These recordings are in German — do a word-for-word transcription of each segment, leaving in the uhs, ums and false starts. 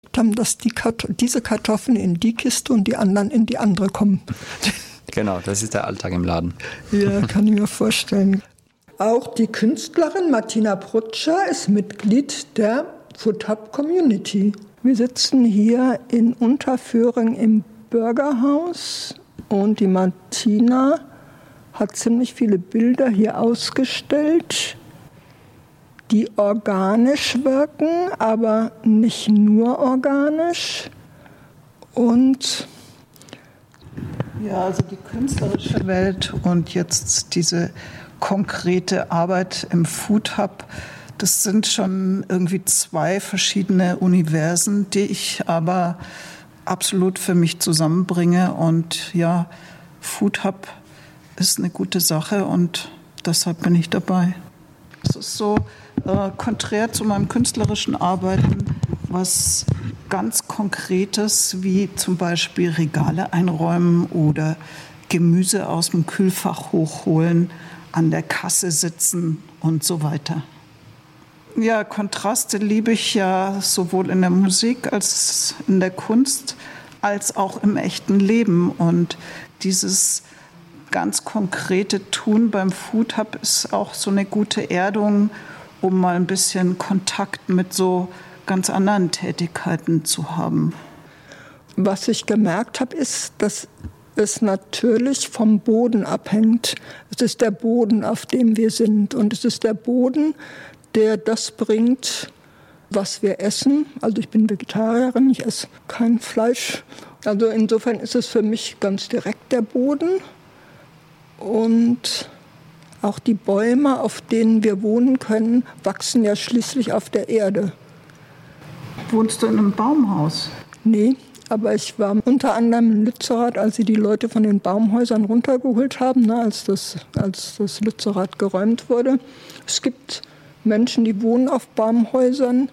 haben, dass die Kart- diese Kartoffeln in die Kiste und die anderen in die andere kommen. Genau, das ist der Alltag im Laden. Ja, kann ich mir vorstellen. Auch die Künstlerin Martina Prutscher ist Mitglied der Food Hub Community. Wir sitzen hier in Unterföhring im Bürgerhaus und die Martina hat ziemlich viele Bilder hier ausgestellt, die organisch wirken, aber nicht nur organisch. Und ja, also die künstlerische Welt und jetzt diese konkrete Arbeit im Food Hub, das sind schon irgendwie zwei verschiedene Universen, die ich aber absolut für mich zusammenbringe. Und ja, Food Hub ist eine gute Sache und deshalb bin ich dabei. Es ist so äh, konträr zu meinem künstlerischen Arbeiten, was ganz Konkretes wie zum Beispiel Regale einräumen oder Gemüse aus dem Kühlfach hochholen, an der Kasse sitzen und so weiter. Ja, Kontraste liebe ich ja sowohl in der Musik als in der Kunst als auch im echten Leben. Und dieses ganz konkrete Tun beim Food Hub ist auch so eine gute Erdung, um mal ein bisschen Kontakt mit so ganz anderen Tätigkeiten zu haben. Was ich gemerkt habe, ist, dass es natürlich vom Boden abhängt. Es ist der Boden, auf dem wir sind. Und es ist der Boden, der das bringt, was wir essen. Also ich bin Vegetarierin, ich esse kein Fleisch. Also insofern ist es für mich ganz direkt der Boden. Und auch die Bäume, auf denen wir wohnen können, wachsen ja schließlich auf der Erde. Wohnst du in einem Baumhaus? Nee, aber ich war unter anderem in Lützerath, als sie die Leute von den Baumhäusern runtergeholt haben, ne, als das, als das Lützerath geräumt wurde. Es gibt Menschen, die wohnen auf Baumhäusern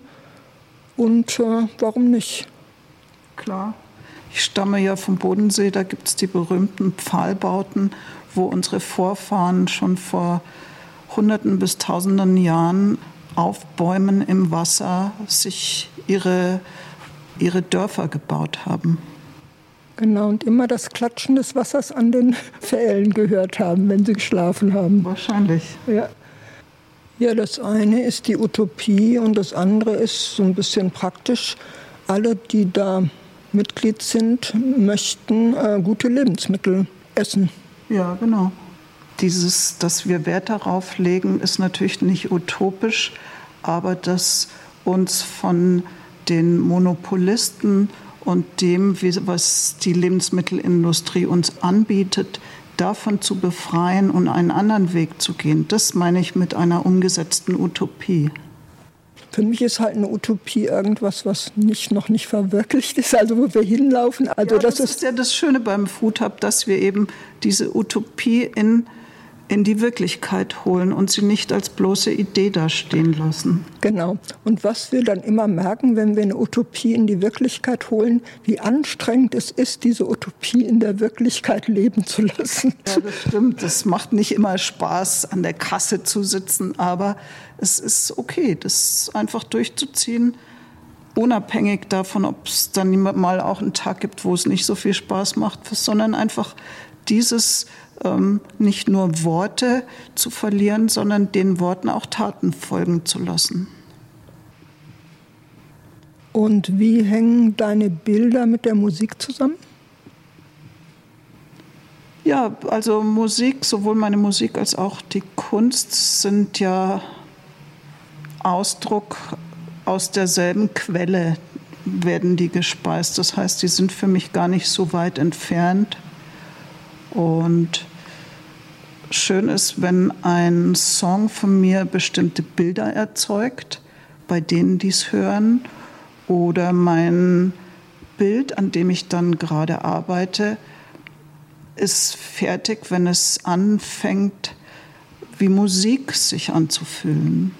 und äh, warum nicht? Klar. Ich stamme ja vom Bodensee, da gibt es die berühmten Pfahlbauten, wo unsere Vorfahren schon vor Hunderten bis Tausenden Jahren auf Bäumen im Wasser sich ihre, ihre Dörfer gebaut haben. Genau, und immer das Klatschen des Wassers an den Pfählen gehört haben, wenn sie geschlafen haben. Wahrscheinlich. Ja. Ja, das eine ist die Utopie und das andere ist so ein bisschen praktisch. Alle, die da Mitglied sind, möchten äh, gute Lebensmittel essen. Ja, genau. Dieses, dass wir Wert darauf legen, ist natürlich nicht utopisch, aber dass uns von den Monopolisten und dem, was die Lebensmittelindustrie uns anbietet, davon zu befreien und einen anderen Weg zu gehen, das meine ich mit einer umgesetzten Utopie. Für mich ist halt eine Utopie irgendwas, was nicht, noch nicht verwirklicht ist, also wo wir hinlaufen. Also ja, das, das ist, ist ja das Schöne beim Food Hub, dass wir eben diese Utopie in, in die Wirklichkeit holen und sie nicht als bloße Idee dastehen lassen. Genau. Und was wir dann immer merken, wenn wir eine Utopie in die Wirklichkeit holen, wie anstrengend es ist, diese Utopie in der Wirklichkeit leben zu lassen. Ja, das stimmt. Das macht nicht immer Spaß, an der Kasse zu sitzen, aber es ist okay, das einfach durchzuziehen, unabhängig davon, ob es dann mal auch einen Tag gibt, wo es nicht so viel Spaß macht, sondern einfach dieses ähm, nicht nur Worte zu verlieren, sondern den Worten auch Taten folgen zu lassen. Und wie hängen deine Bilder mit der Musik zusammen? Ja, also Musik, sowohl meine Musik als auch die Kunst sind ja Ausdruck aus derselben Quelle, werden die gespeist. Das heißt, die sind für mich gar nicht so weit entfernt. Und schön ist, wenn ein Song von mir bestimmte Bilder erzeugt, bei denen die es hören, oder mein Bild, an dem ich dann gerade arbeite, ist fertig, wenn es anfängt, wie Musik sich anzufühlen.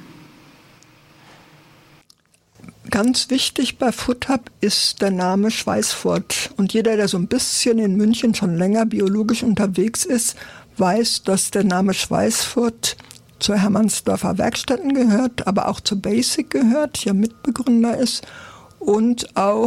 Ganz wichtig bei Food Hub ist der Name Schweißfurt. Und jeder, der so ein bisschen in München schon länger biologisch unterwegs ist, weiß, dass der Name Schweißfurt zur Hermannsdorfer Werkstätten gehört, aber auch zur Basic gehört, hier Mitbegründer ist. und auch